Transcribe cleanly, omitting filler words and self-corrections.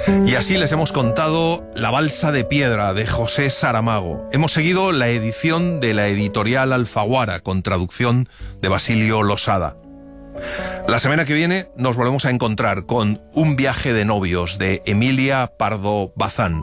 Y así les hemos contado La balsa de piedra, de José Saramago. Hemos seguido la edición de la editorial Alfaguara, con traducción de Basilio Losada. La semana que viene nos volvemos a encontrar con Un viaje de novios, de Emilia Pardo Bazán.